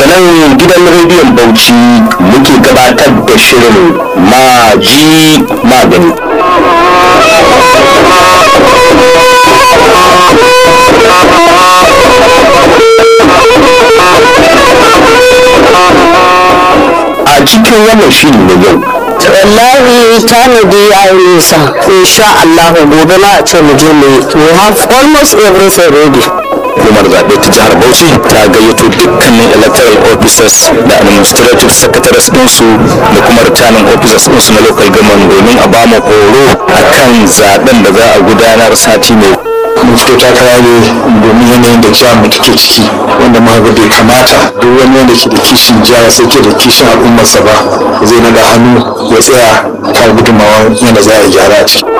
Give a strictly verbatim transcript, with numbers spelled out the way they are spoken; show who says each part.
Speaker 1: daga nan gidan rediyon Bauchi muke gabatar da shirin maji magani. A cikin wannan shiri na yau,
Speaker 2: wallahi tanadi ya yi nisa, insha Allah gobe ma a ce mu je mu yi. We have almost everything ready.
Speaker 1: Hukumar zaɓe ta jihar Bauchi ta gayyato dukkanin electoral officers da administrative secretaries ɗinsu da kuma returning officers ɗinsu na local government domin a bamu horo akan zaɓen da za a gudanar sati mai.
Speaker 3: Mun fito takara ne domin yanayin da jihar mu take ciki, wanda ma ga bai kamata duk wani wanda ke da kishin jihar sai ke da kishin al'ummarsa ba zai naga hannu ya tsaya kan gudunmawa yadda za a gyara a ciki.